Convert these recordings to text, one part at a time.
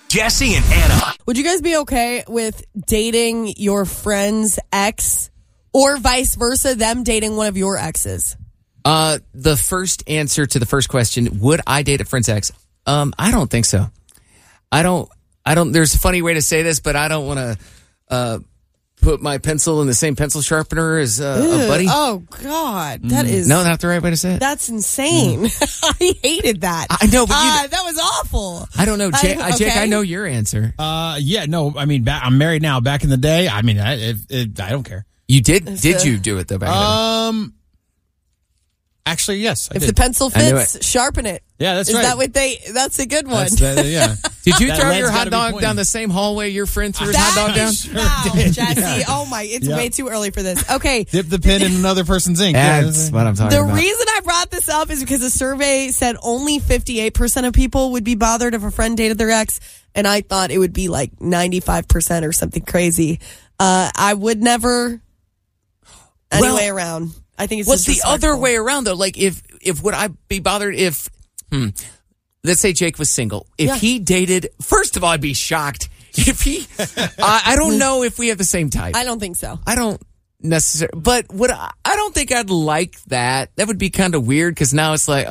Jesse and Anna. Would you guys be okay with dating your friend's ex or vice versa, them dating one of your exes? The first answer to the first question, would I date a friend's ex? I don't think so. I don't, there's a funny way to say this, but I don't want to, put my pencil in the same pencil sharpener as a buddy. Oh, God. That is... No, not the right way to say it. That's insane. I hated that. I know, but that was awful. I don't know. Jake, okay. I know your answer. I'm married now. Back in the day, I don't care. You did you do it, though, back in the day? Actually, yes, I If did. the pencil fits, sharpen it. Yeah, that's Is right. that what that's a good one. Yeah. Did you That throw lead's your hot gotta be dog pointing. down the same hallway your friend threw his hot dog down? Wow, Jesse. Oh, my. It's way too early for this. Okay. Dip the pen in another person's ink. That's what I'm talking The about. reason I brought this up is because a survey said only 58% of people would be bothered if a friend dated their ex, and I thought it would be like 95% or something crazy. I would never way around. I think it's what's the other disrespectful. way around though? Like if would I be bothered if let's say Jake was single. If he dated, first of all, I'd be shocked. If he I don't know if we have the same type. I don't think so. I don't necessarily, but I don't think I'd like that. That would be kind of weird because now it's like,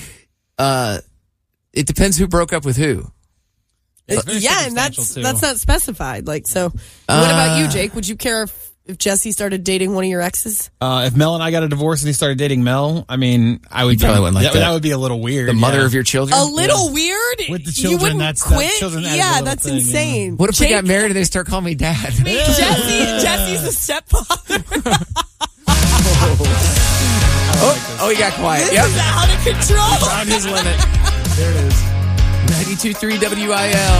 it depends who broke up with who. Yeah, and that's not specified. Like, so what about you, Jake? Would you care if Jesse started dating one of your exes? If Mel and I got a divorce and he started dating Mel, I would probably wouldn't like that. That would be a little weird. The mother of your children? A little weird? With the You children, wouldn't that's quit? children added a Yeah, little that's thing, insane. What if Jake, we got married and they start calling me dad? Wait, Jesse's a stepfather. Oh, he got quiet. This Yep. is out of control. Found his limit. There it is. 92.3 WIL.